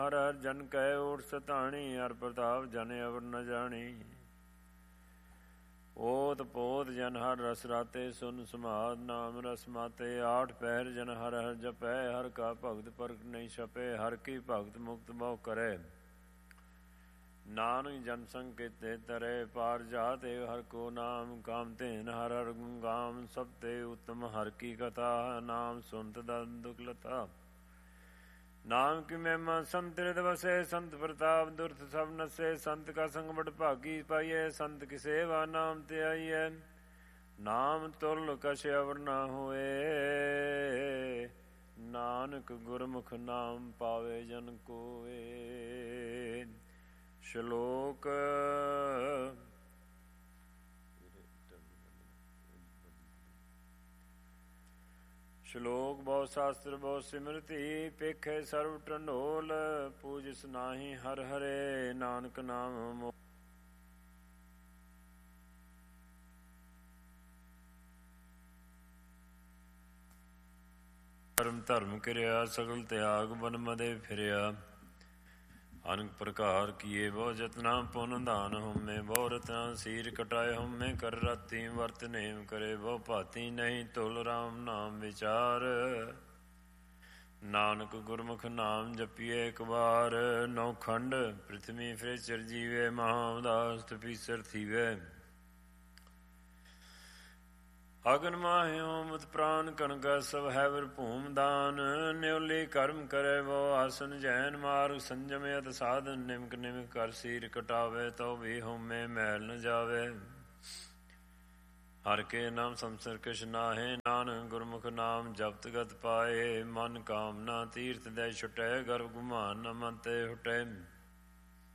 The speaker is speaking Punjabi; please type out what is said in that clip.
ਹਰ ਹਰ ਜਨ ਕਹਿ ਓਟ ਸਤਾਣੀ, ਹਰ ਪ੍ਰਤਾਪ ਜਨ ਅਵਰ ਨ ਜਾਣੀ। ਓਤ ਪੋਤ ਜਨ ਹਰ ਰਸ ਰਾਤੇ, ਸੁਨ ਸਮਾਧ ਨਾਮ ਰਸ ਮਾਤੇ। ਆਠ ਪਹਿਰ ਜਨ ਹਰ ਹਰ ਜਪੈ, ਹਰ ਕਾ ਭਗਤ ਪ੍ਰਗਟ ਨਹੀਂ ਛਪੈ। ਹਰ ਕੀ ਭਗਤ ਮੁਕਤ ਬਹੁ ਕਰੇ, ਨਾਨਕ ਜਨ ਸੰਗ ਕੀਤੇ ਤਰੇ। ਪਾਰ ਜਾਤੇ ਹਰ ਕੋ ਨਾਮ, ਕਾਮ ਧੇਨ ਹਰ ਹਰ ਗੁਣ ਗਾਮ। ਸਭ ਤੇ ਉਤਮ ਹਰ ਕੀ ਕਥਾ, ਨਾਮ ਸੁਨਤ ਦਨ ਦੁਖ ਲਤਾ। ਨਾਮ ਕੀ ਮਹਿਮਾ ਸੰਤ ਰਿਦ ਵਸੈ, ਸੰਤ ਪ੍ਰਤਾਪ ਦੁਰਤ ਸਭ ਨਸੈ। ਸੰਤ ਕਾ ਸੰਗ ਬੜ ਭਾਗੀ ਪਾਈਐ, ਸੰਤ ਕੀ ਸੇਵਾ ਨਾਮ ਤੇ ਆਈਐ। ਨਾਮ ਤੁਲ ਕਛ ਅਵਰ ਨਾ ਹੋਏ, ਨਾਨਕ ਗੁਰਮੁਖ ਨਾਮ ਪਾਵੇ ਜਨ ਕੋਏ। ਸ਼ਲੋਕ ਸ਼ਲੋਕ ਬਹੁ ਸ਼ਾਸਤਰ ਬਹੁ ਸਿਮਰਤੀ, ਪੇਖੇ ਸਰਵ ਟੰਡੋਲ। ਪੂਜਿਸ ਨਾਹੀ ਹਰ ਹਰੇ, ਨਾਨਕ ਨਾਮ ਧਰਮ ਧਰਮ ਕਿਰਿਆ, ਸਗਲ ਤਿਆਗ ਬਨ ਮਦੇ ਫਿਰਿਆ। ਅਨਕ ਪ੍ਰਕਾਰ ਕੀਏ ਬਹੁ ਜਤਨਾ, ਪੁਨ ਦਾਨ ਹਉਮੈ ਬਹੁ ਰਤਨਾ। ਸੀਰ ਕਟਾਏ ਹਉਮੈ ਕਰ ਰਾਤੀ, ਵਰਤ ਨੇਮ ਕਰੇ ਬਹੁ ਭਾਤੀ। ਨਹੀਂ ਤੁਲ ਰਾਮ ਨਾਮ ਵਿਚਾਰ, ਨਾਨਕ ਗੁਰਮੁਖ ਨਾਮ ਜਪੀਏ ਇਕ ਬਾਰ। ਨੌ ਖੰਡ ਪ੍ਰਿਥਵੀ ਫਿਰ ਚਰਜੀਵੇ, ਮਹਾ ਉਦਾਸ ਤਪੀਸਰ ਥੀਵੇ। ਅਗਨ ਮਾਹਿ ਹੋਮਤ ਪ੍ਰਾਨ, ਕਣਕਾ ਸਭ ਹੈਵਰ ਭੂਮ ਦਾਨ। ਨਿਉਲੀ ਕਰਮ ਕਰੇ ਬਹੁ ਆਸਨ, ਜੈਨ ਮਾਰਗ ਸੰਜਮ ਅਤ ਸਾਧਨ। ਨਿਮਕ ਨਿਮਕ ਕਰ ਸੀਰ ਕਟਾਵੇ, ਤਉ ਵੀ ਹਉਮੈ ਮੈਲ ਨ ਜਾਵੇ। ਹਰ ਕੇ ਨਾਮ ਸੰਸਰ ਕਿਛ ਨਾਹੇ, ਨਾਨਕ ਗੁਰਮੁਖ ਨਾਮ ਜਪਤ ਗਤ ਪਾਏ। ਮਨ ਕਾਮਨਾ ਤੀਰਥ ਦੇ ਛੁਟੈ, ਗਰਭ ਗੁਮਾਨ ਨ ਮਨ ਤੇ ਹੁਟੈ।